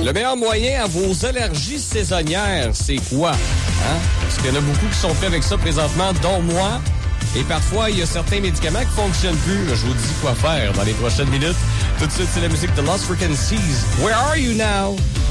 Le meilleur moyen à vos allergies saisonnières, c'est quoi? Hein? Parce qu'il y en a beaucoup qui sont faits avec ça présentement, dont moi. Et parfois, il y a certains médicaments qui ne fonctionnent plus. Je vous dis quoi faire dans les prochaines minutes. Tout de suite, c'est la musique de Lost Frequencies. Where are you now?